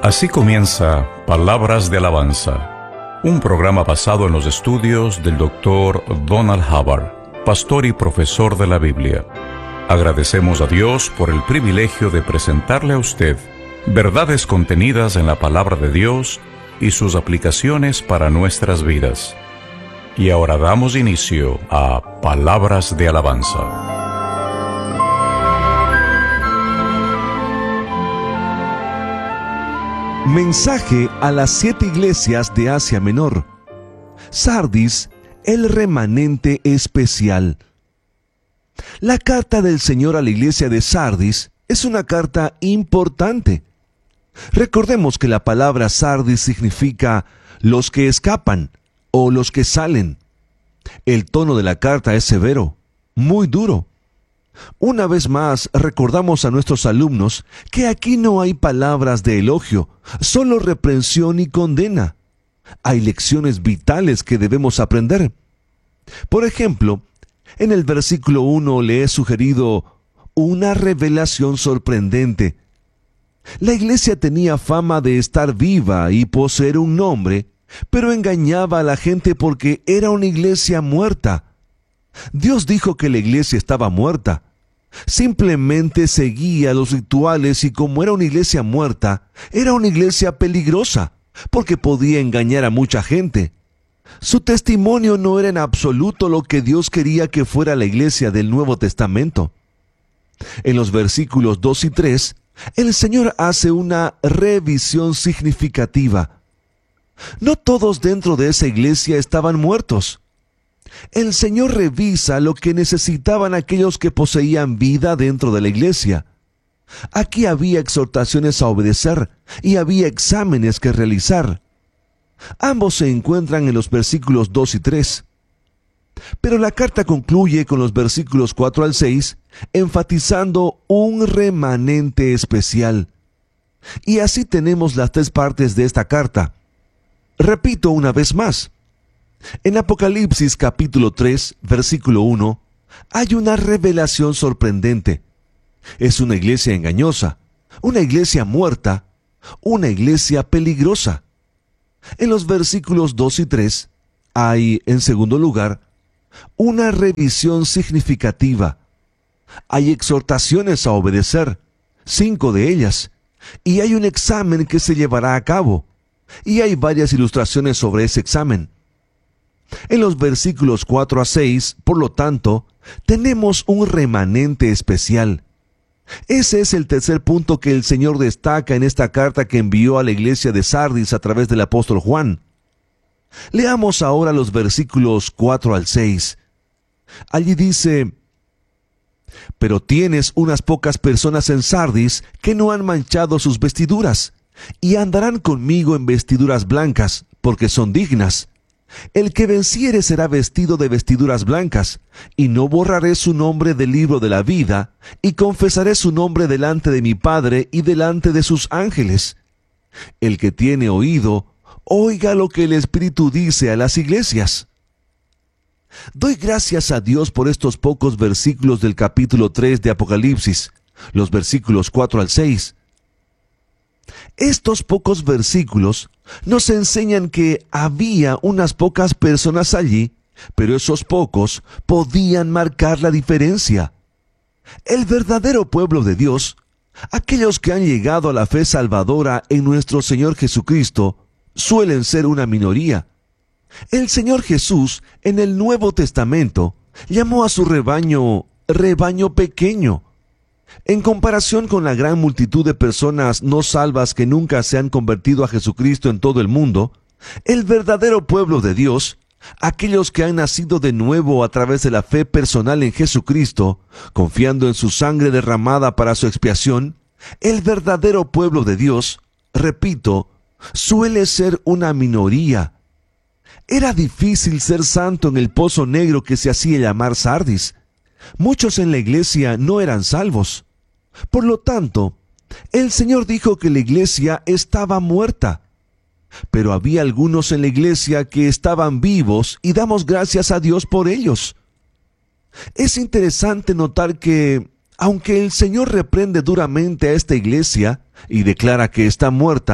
Así comienza Palabras de Alabanza, un programa basado en los estudios del Dr. Donald Hubbard, pastor y profesor de la Biblia. Agradecemos a Dios por el privilegio de presentarle a usted verdades contenidas en la Palabra de Dios y sus aplicaciones para nuestras vidas. Y ahora damos inicio a Palabras de Alabanza. Mensaje a las 7 iglesias de Asia Menor. Sardis, el remanente especial. La carta del Señor a la iglesia de Sardis es una carta importante. Recordemos que la palabra Sardis significa los que escapan o los que salen. El tono de la carta es severo, muy duro. Una vez más, recordamos a nuestros alumnos que aquí no hay palabras de elogio, solo reprensión y condena. Hay lecciones vitales que debemos aprender. Por ejemplo, en el versículo 1 le he sugerido una revelación sorprendente. La iglesia tenía fama de estar viva y poseer un nombre, pero engañaba a la gente porque era una iglesia muerta. Dios dijo que la iglesia estaba muerta. Simplemente seguía los rituales y como era una iglesia muerta, era una iglesia peligrosa, porque podía engañar a mucha gente. Su testimonio no era en absoluto lo que Dios quería que fuera la iglesia del Nuevo Testamento. En los versículos 2 y 3, el Señor hace una revisión significativa. No todos dentro de esa iglesia estaban muertos. El Señor revisa lo que necesitaban aquellos que poseían vida dentro de la iglesia. Aquí había exhortaciones a obedecer y había exámenes que realizar. Ambos se encuentran en los versículos 2 y 3. Pero la carta concluye con los versículos 4 al 6, enfatizando un remanente especial. Y así tenemos las 3 partes de esta carta. Repito una vez más. En Apocalipsis capítulo 3, versículo 1, hay una revelación sorprendente. Es una iglesia engañosa, una iglesia muerta, una iglesia peligrosa. En los versículos 2 y 3 hay, en segundo lugar, una revisión significativa. Hay exhortaciones a obedecer, 5 de ellas, y hay un examen que se llevará a cabo, y hay varias ilustraciones sobre ese examen. En los versículos 4 a 6, por lo tanto, tenemos un remanente especial. Ese es el tercer punto que el Señor destaca en esta carta que envió a la iglesia de Sardis a través del apóstol Juan. Leamos ahora los versículos 4 al 6. Allí dice: «Pero tienes unas pocas personas en Sardis que no han manchado sus vestiduras, y andarán conmigo en vestiduras blancas, porque son dignas. El que venciere será vestido de vestiduras blancas, y no borraré su nombre del libro de la vida, y confesaré su nombre delante de mi Padre y delante de sus ángeles. El que tiene oído, oiga lo que el Espíritu dice a las iglesias». Doy gracias a Dios por estos pocos versículos del capítulo 3 de Apocalipsis, los versículos 4 al 6. Estos pocos versículos nos enseñan que había unas pocas personas allí, pero esos pocos podían marcar la diferencia. El verdadero pueblo de Dios, aquellos que han llegado a la fe salvadora en nuestro Señor Jesucristo, suelen ser una minoría. El Señor Jesús, en el Nuevo Testamento, llamó a su rebaño pequeño. En comparación con la gran multitud de personas no salvas que nunca se han convertido a Jesucristo en todo el mundo, el verdadero pueblo de Dios, aquellos que han nacido de nuevo a través de la fe personal en Jesucristo, confiando en su sangre derramada para su expiación, el verdadero pueblo de Dios, repito, suele ser una minoría. Era difícil ser santo en el pozo negro que se hacía llamar Sardis. Muchos en la iglesia no eran salvos. Por lo tanto, el Señor dijo que la iglesia estaba muerta. Pero había algunos en la iglesia que estaban vivos y damos gracias a Dios por ellos. Es interesante notar que, aunque el Señor reprende duramente a esta iglesia y declara que está muerta,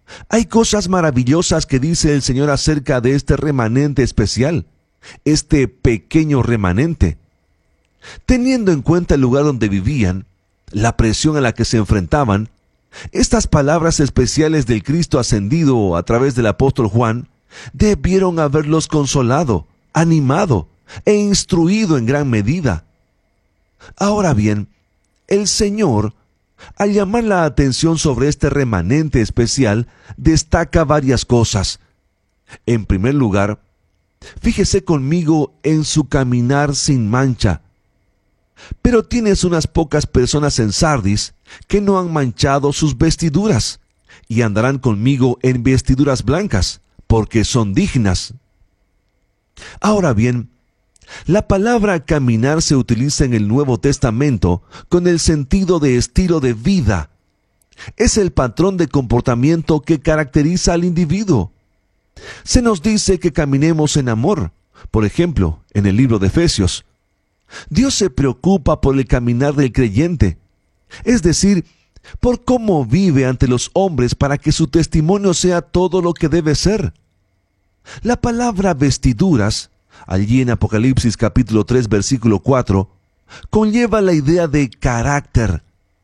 Hay cosas maravillosas que dice el Señor acerca de este remanente especial, este pequeño remanente. Teniendo en cuenta el lugar donde vivían, la presión a la que se enfrentaban, estas palabras especiales del Cristo ascendido a través del apóstol Juan debieron haberlos consolado, animado e instruido en gran medida. Ahora bien, el Señor, al llamar la atención sobre este remanente especial, destaca varias cosas. En primer lugar, fíjese conmigo en su caminar sin mancha. Pero tienes unas pocas personas en Sardis que no han manchado sus vestiduras, y andarán conmigo en vestiduras blancas, porque son dignas. Ahora bien, la palabra caminar se utiliza en el Nuevo Testamento con el sentido de estilo de vida. Es el patrón de comportamiento que caracteriza al individuo. Se nos dice que caminemos en amor, por ejemplo, en el libro de Efesios. Dios se preocupa por el caminar del creyente, es decir, por cómo vive ante los hombres para que su testimonio sea todo lo que debe ser. La palabra vestiduras, allí en Apocalipsis capítulo 3, versículo 4, conlleva la idea de carácter.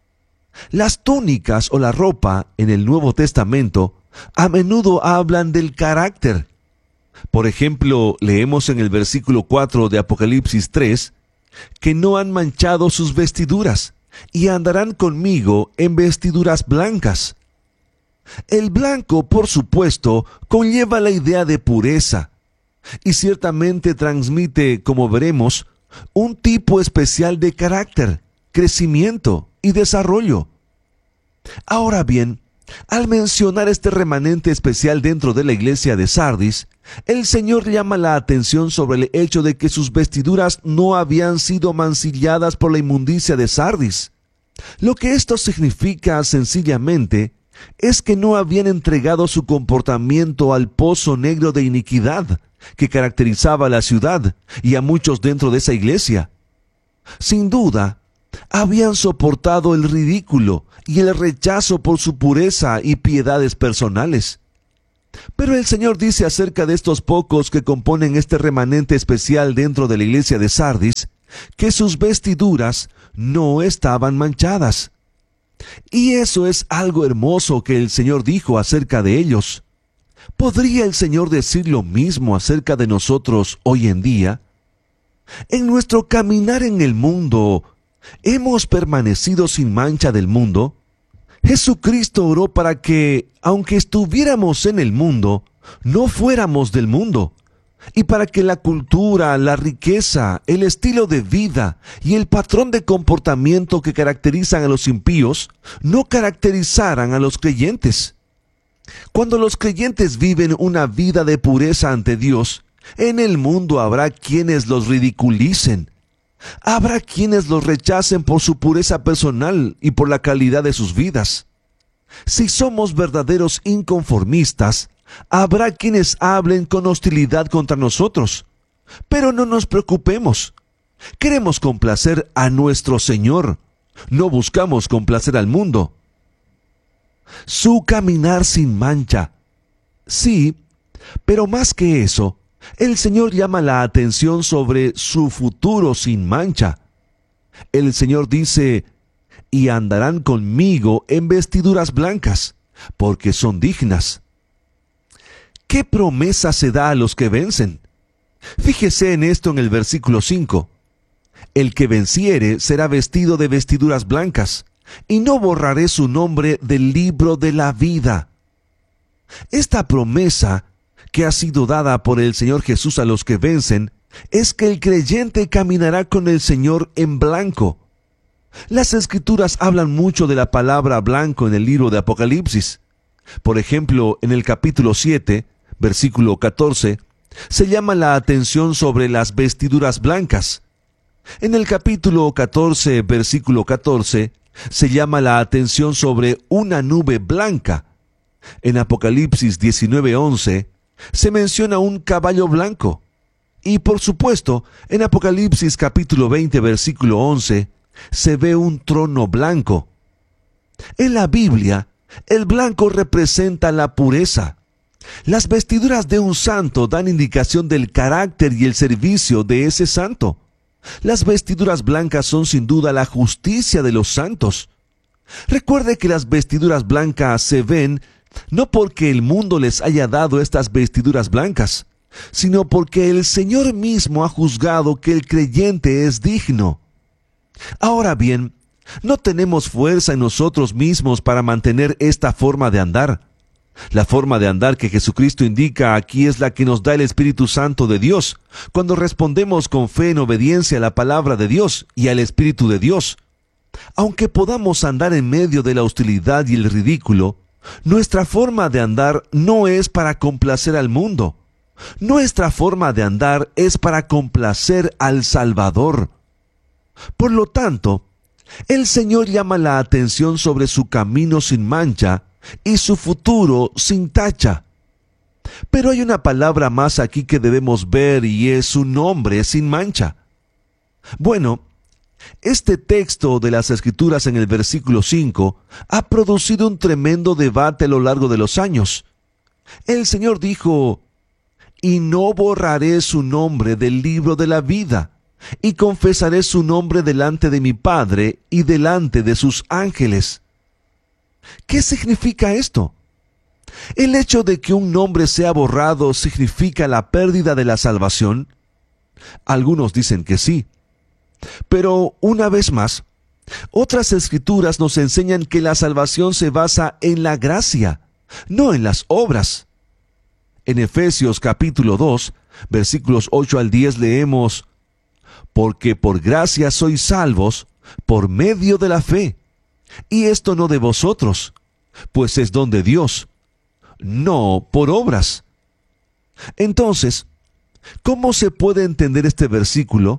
Las túnicas o la ropa en el Nuevo Testamento a menudo hablan del carácter. Por ejemplo, leemos en el versículo 4 de Apocalipsis 3, que no han manchado sus vestiduras, y andarán conmigo en vestiduras blancas. El blanco, por supuesto, conlleva la idea de pureza, y ciertamente transmite, como veremos, un tipo especial de carácter, crecimiento y desarrollo. Ahora bien, al mencionar este remanente especial dentro de la iglesia de Sardis, el Señor llama la atención sobre el hecho de que sus vestiduras no habían sido mancilladas por la inmundicia de Sardis. Lo que esto significa sencillamente es que no habían entregado su comportamiento al pozo negro de iniquidad que caracterizaba a la ciudad y a muchos dentro de esa iglesia. Sin duda, habían soportado el ridículo y el rechazo por su pureza y piedades personales. Pero el Señor dice acerca de estos pocos que componen este remanente especial dentro de la iglesia de Sardis, que sus vestiduras no estaban manchadas. Y eso es algo hermoso que el Señor dijo acerca de ellos. ¿Podría el Señor decir lo mismo acerca de nosotros hoy en día? En nuestro caminar en el mundo, ¿hemos permanecido sin mancha del mundo? Jesucristo oró para que, aunque estuviéramos en el mundo, no fuéramos del mundo, y para que la cultura, la riqueza, el estilo de vida y el patrón de comportamiento que caracterizan a los impíos no caracterizaran a los creyentes. Cuando los creyentes viven una vida de pureza ante Dios, en el mundo habrá quienes los ridiculicen. Habrá quienes los rechacen por su pureza personal y por la calidad de sus vidas. Si somos verdaderos inconformistas, habrá quienes hablen con hostilidad contra nosotros. Pero no nos preocupemos. Queremos complacer a nuestro Señor. No buscamos complacer al mundo. Su caminar sin mancha. Sí, pero más que eso, el Señor llama la atención sobre su futuro sin mancha. El Señor dice, y andarán conmigo en vestiduras blancas, porque son dignas. ¿Qué promesa se da a los que vencen? Fíjese en esto en el versículo 5. El que venciere será vestido de vestiduras blancas, y no borraré su nombre del libro de la vida. Esta promesa que ha sido dada por el Señor Jesús a los que vencen, es que el creyente caminará con el Señor en blanco. Las Escrituras hablan mucho de la palabra blanco en el libro de Apocalipsis. Por ejemplo, en el capítulo 7, versículo 14, se llama la atención sobre las vestiduras blancas. En el capítulo 14, versículo 14, se llama la atención sobre una nube blanca. En Apocalipsis 19:11, se menciona un caballo blanco. Y por supuesto, en Apocalipsis capítulo 20, versículo 11, se ve un trono blanco. En la Biblia, El blanco representa la pureza. Las vestiduras de un santo dan indicación del carácter y el servicio de ese santo. Las vestiduras blancas son sin duda la justicia de los santos. Recuerde que las vestiduras blancas se ven no porque el mundo les haya dado estas vestiduras blancas, sino porque el Señor mismo ha juzgado que el creyente es digno. Ahora bien, no tenemos fuerza en nosotros mismos para mantener esta forma de andar. La forma de andar que Jesucristo indica aquí es la que nos da el Espíritu Santo de Dios, cuando respondemos con fe en obediencia a la palabra de Dios y al Espíritu de Dios. Aunque podamos andar en medio de la hostilidad y el ridículo, nuestra forma de andar no es para complacer al mundo. Nuestra forma de andar es para complacer al Salvador. Por lo tanto, el Señor llama la atención sobre su camino sin mancha y su futuro sin tacha. Pero hay una palabra más aquí que debemos ver y es su nombre sin mancha. Bueno, este texto de las Escrituras en el versículo 5 ha producido un tremendo debate a lo largo de los años. El Señor dijo: «Y no borraré su nombre del libro de la vida, y confesaré su nombre delante de mi Padre y delante de sus ángeles». ¿Qué significa esto? ¿El hecho de que un nombre sea borrado significa la pérdida de la salvación? Algunos dicen que sí. Pero, una vez más, otras escrituras nos enseñan que la salvación se basa en la gracia, no en las obras. En Efesios capítulo 2, versículos 8 al 10 leemos: «Porque por gracia sois salvos por medio de la fe, y esto no de vosotros, pues es don de Dios, no por obras». Entonces, ¿cómo se puede entender este versículo?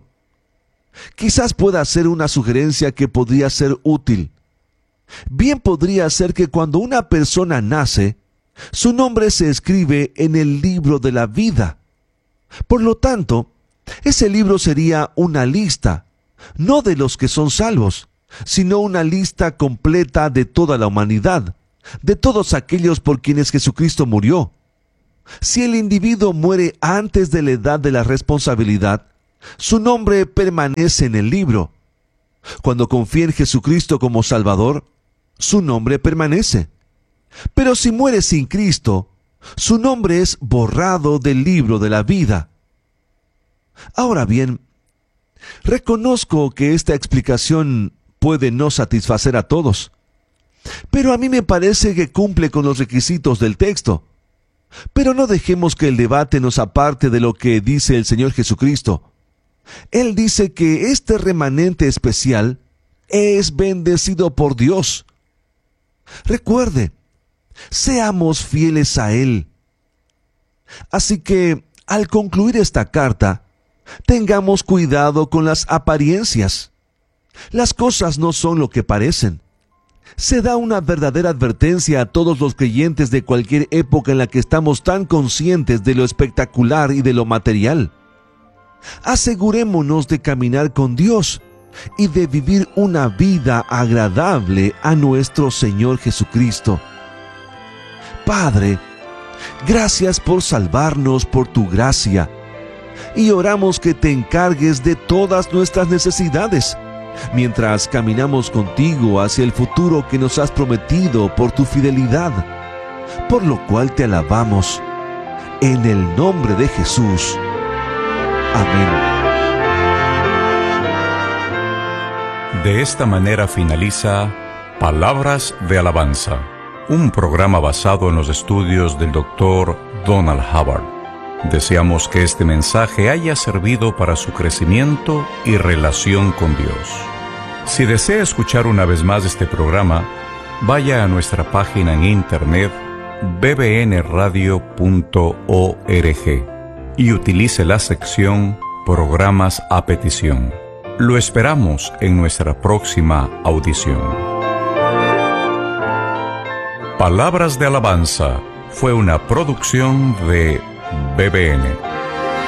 Quizás pueda hacer una sugerencia que podría ser útil. Bien podría ser que cuando una persona nace, su nombre se escribe en el libro de la vida. Por lo tanto, ese libro sería una lista, no de los que son salvos, sino una lista completa de toda la humanidad, de todos aquellos por quienes Jesucristo murió. Si el individuo muere antes de la edad de la responsabilidad, su nombre permanece en el libro. Cuando confía en Jesucristo como Salvador, su nombre permanece. Pero si muere sin Cristo, su nombre es borrado del libro de la vida. Ahora bien, reconozco que esta explicación puede no satisfacer a todos, pero a mí me parece que cumple con los requisitos del texto. Pero no dejemos que el debate nos aparte de lo que dice el Señor Jesucristo. Él dice que este remanente especial es bendecido por Dios. Recuerde, seamos fieles a Él. Así que, al concluir esta carta, tengamos cuidado con las apariencias. Las cosas no son lo que parecen. Se da una verdadera advertencia a todos los creyentes de cualquier época en la que estamos tan conscientes de lo espectacular y de lo material. Asegurémonos de caminar con Dios y de vivir una vida agradable a nuestro Señor Jesucristo. Padre, gracias por salvarnos por tu gracia, y oramos que te encargues de todas nuestras necesidades, mientras caminamos contigo hacia el futuro que nos has prometido por tu fidelidad, por lo cual te alabamos, en el nombre de Jesús. Amén. De esta manera finaliza Palabras de Alabanza, un programa basado en los estudios del Dr. Donald Hubbard. Deseamos que este mensaje haya servido para su crecimiento y relación con Dios. Si desea escuchar una vez más este programa, vaya a nuestra página en internet bbnradio.org y utilice la sección Programas a petición. Lo esperamos en nuestra próxima audición. Palabras de Alabanza fue una producción de BBN.